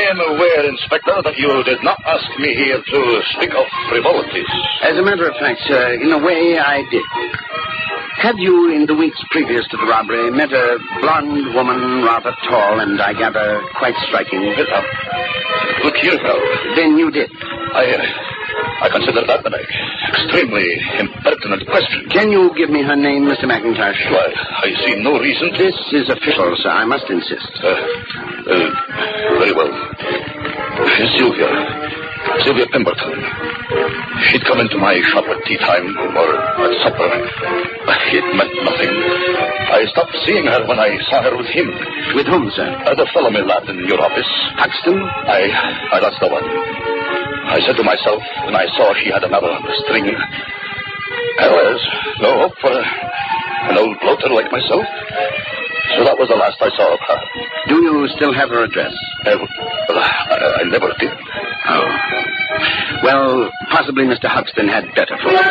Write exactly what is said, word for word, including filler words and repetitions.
am aware, Inspector, that you did not ask me here to speak of frivolities. As a matter of fact, sir, in a way, I did. Had you, in the weeks previous to the robbery, met a blonde woman, rather tall, and I gather quite striking? Uh, look here, now. Then you did. I, uh, I consider that an extremely impertinent question. Can you give me her name, Mister McIntosh? Why, I see no reason. This is official, sir. I must insist. Uh, uh, very well. Sylvia. Sylvia Pemberton. She'd come into my shop at tea time or at supper. It meant nothing. I stopped seeing her when I saw her with him. With whom, sir? Uh, the fellow my lad in your office. Huxton? I, I, that's the one. I said to myself when I saw she had another on the string, well, there's no hope for an old bloater like myself. So that was the last I saw of her. Do you still have her address? Uh, well, I, I never did. Oh. Well, possibly Mister Huxton had better for